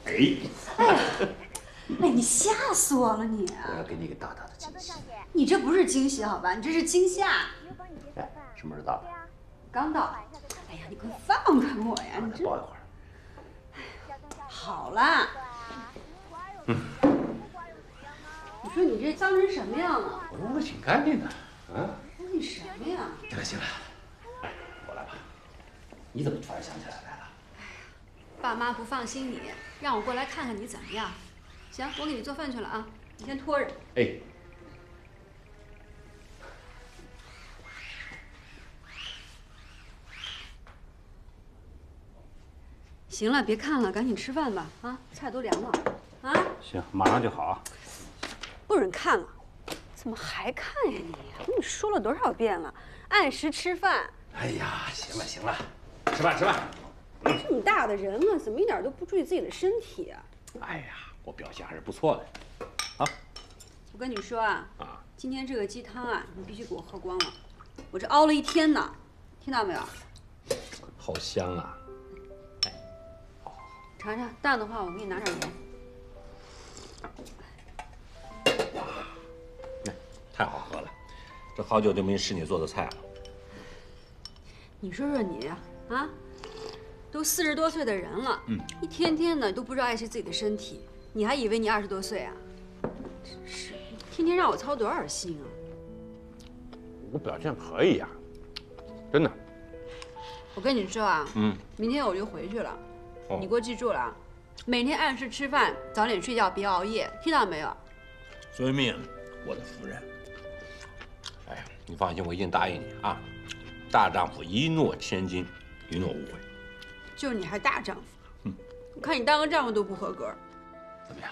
哎，你吓死我了你！ 我要给你一个大大的惊喜。 你这不是惊喜好吧？你这是惊吓。 哎，什么时候到的？ 刚到。哎呀，你快放开我呀！你这再抱一会儿。 好啦。你说你这脏成什么样了？ 我挺干净的，啊。 干净什么呀？ 行了行了，我来吧。你怎么突然想起来了？ 爸妈不放心你，让我过来看看你怎么样。行，我给你做饭去了啊，你先拖着。 哎。 行了，别看了，赶紧吃饭吧。啊，菜都凉了。啊。 行，马上就好。 不准看了，怎么还看呀你？我跟你说了多少遍了，按时吃饭。 哎呀，行了行了，吃饭吃饭。 这么大的人了，怎么一点都不注意自己的身体啊？ 哎呀，我表现还是不错的。啊， 我跟你说啊，今天这个鸡汤啊，你必须给我喝光了，我这熬了一天呢，听到没有？ 好香啊！ 尝尝，淡的话我给你拿点盐。 太好喝了，这好久都没吃你做的菜了。 你说说你啊，都40多岁的人了，一天天的都不知道爱惜自己的身体，你还以为你20多岁啊？真是，天天让我操多少心啊！ 我表现可以呀，真的。 我跟你说啊，明天我就回去了，你给我记住了啊，每天按时吃饭，早点睡觉，别熬夜，听到没有？ 遵命，我的夫人。哎呀，你放心，我一定答应你啊！大丈夫一诺千金，一诺无悔。 就是你还大丈夫，我看你当个丈夫都不合格。 怎么样？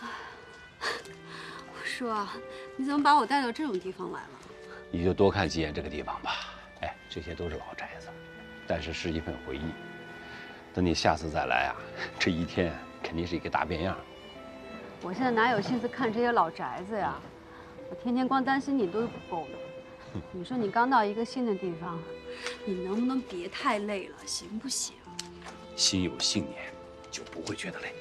我说啊，你怎么把我带到这种地方来了？ 你就多看几眼这个地方吧。哎，这些都是老宅子，但是是一份回忆。等你下次再来啊，这一天肯定是一个大变样。 我现在哪有心思看这些老宅子呀？我天天光担心你都是不够的。你说你刚到一个新的地方，你能不能别太累了，行不行？ 心有信念，就不会觉得累。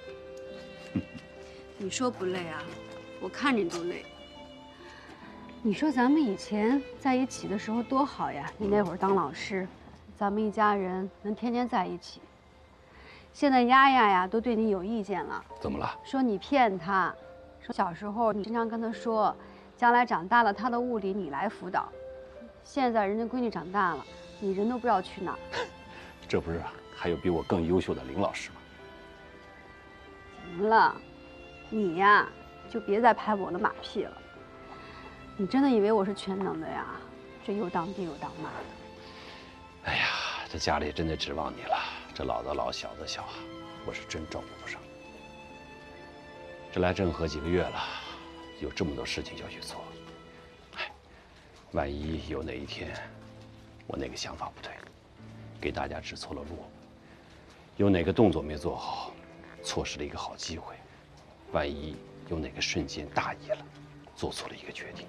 你说不累啊？我看你都累。你说咱们以前在一起的时候多好呀！你那会儿当老师，咱们一家人能天天在一起。现在丫丫呀都对你有意见了。 怎么了？ 说你骗她，说小时候你经常跟她说，将来长大了她的物理你来辅导。现在人家闺女长大了，你人都不知道去哪儿。 这不是还有比我更优秀的林老师吗？ 怎么了？你呀，就别再拍我的马屁了。你真的以为我是全能的呀？这又当爹又当妈的。 哎呀，这家里真的指望你了。这老的老，小的小，我是真照顾不上。这来郑和几个月了，有这么多事情要去做。哎，万一有哪一天我那个想法不对，给大家指错了路，有哪个动作没做好，错失了一个好机会，万一有哪个瞬间大意了，做错了一个决定。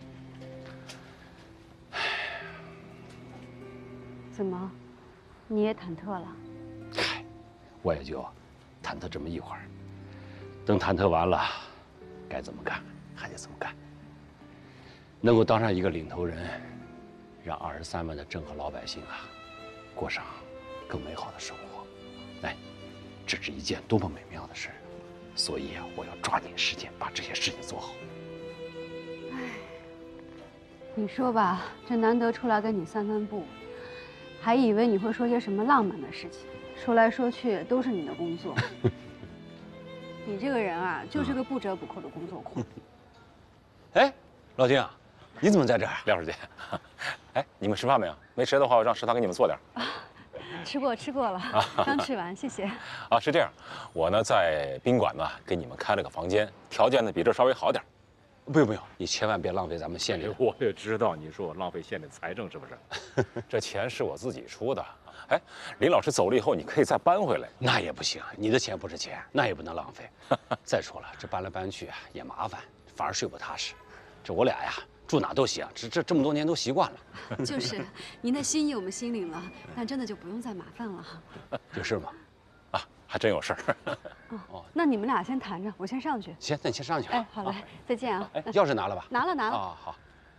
怎么，你也忐忑了？ 嗨，我也就忐忑这么一会儿，等忐忑完了，该怎么干还得怎么干。能够当上一个领头人，让23万的郑和老百姓啊，过上更美好的生活，哎，这是一件多么美妙的事！所以啊，我要抓紧时间把这些事情做好。 哎，你说吧，这难得出来跟你散散步，还以为你会说些什么浪漫的事情，说来说去都是你的工作。你这个人啊，就是个不折不扣的工作狂。 哎，老丁，你怎么在这儿？廖书记，哎，你们吃饭没有？没吃的话，我让食堂给你们做点。 吃过了，刚吃完，谢谢。 啊，是这样，我呢在宾馆呢给你们开了个房间，条件呢比这稍微好点。 不用不用，你千万别浪费咱们县里的。 我也知道你说我浪费县里财政，是不是？这钱是我自己出的。哎，林老师走了以后，你可以再搬回来。 那也不行，你的钱不是钱，那也不能浪费。再说了，这搬来搬去啊也麻烦，反而睡不踏实。这我俩呀住哪都行，这么多年都习惯了。 就是，您的心意我们心领了，但真的就不用再麻烦了。 有事吗？ 啊， 还真有事儿。 哦，那你们俩先谈着，我先上去。 行，那你先上去吧。 哎，好嘞，再见啊。 哎，钥匙拿了吧？ 拿了。 啊，好。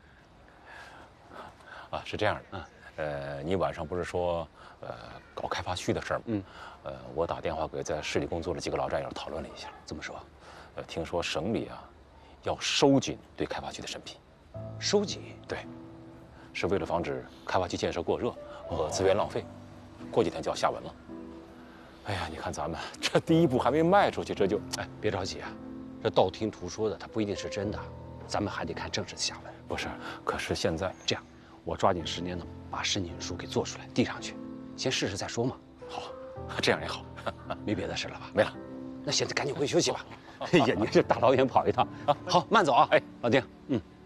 啊，是这样的，你晚上不是说，搞开发区的事儿吗？我打电话给在市里工作的几个老战友讨论了一下， 怎么说？ 听说省里啊，要收紧对开发区的审批。 收紧？ 对，是为了防止开发区建设过热和资源浪费。过几天就要下文了。哎呀，你看咱们这第一步还没迈出去，这就…… 哎，别着急啊，这道听途说的，它不一定是真的，咱们还得看正式的下文。 不是，可是现在这样，我抓紧时间呢，把申请书给做出来，递上去，先试试再说嘛。 好，这样也好。 没别的事了吧？ 没了。 那现在赶紧回去休息吧。哎呀，你这大老远跑一趟啊！好，慢走啊！哎，老丁，